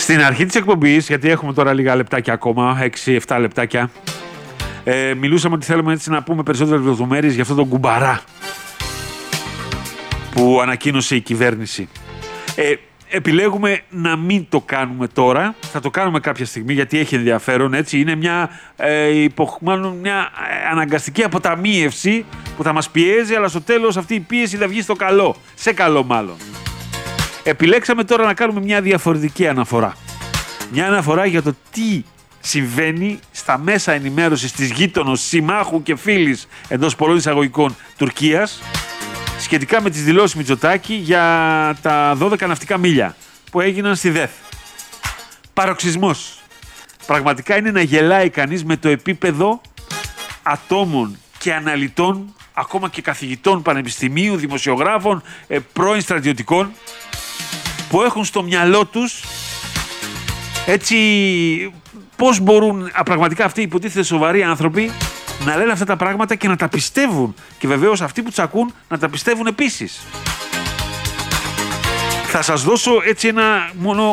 Στην αρχή της εκπομπής, γιατί έχουμε τώρα λίγα λεπτάκια ακόμα, 6-7 λεπτάκια, μιλούσαμε ότι θέλουμε έτσι να πούμε περισσότερες λεπτομέρειες για αυτόν τον κουμπαρά που ανακοίνωσε η κυβέρνηση. Επιλέγουμε να μην το κάνουμε τώρα, θα το κάνουμε κάποια στιγμή γιατί έχει ενδιαφέρον, έτσι. Είναι μια αναγκαστική αποταμίευση που θα μας πιέζει, αλλά στο τέλος αυτή η πίεση θα βγει στο καλό, σε καλό μάλλον. Επιλέξαμε τώρα να κάνουμε μια διαφορετική αναφορά. Μια αναφορά για το τι συμβαίνει στα μέσα ενημέρωσης της γείτονος συμμάχου και φίλης εντός πολλών εισαγωγικών Τουρκίας σχετικά με τις δηλώσεις Μητσοτάκη για τα 12 ναυτικά μίλια που έγιναν στη ΔΕΘ. Παροξισμός. Πραγματικά είναι να γελάει κανείς με το επίπεδο ατόμων και αναλυτών, ακόμα και καθηγητών πανεπιστημίου, δημοσιογράφων, πρώην στρατιωτικών, που έχουν στο μυαλό τους έτσι πώς μπορούν πραγματικά αυτοί οι υποτίθεται σοβαροί άνθρωποι να λένε αυτά τα πράγματα και να τα πιστεύουν. Και βεβαίως αυτοί που τους ακούν να τα πιστεύουν επίσης. Θα σας δώσω έτσι ένα μόνο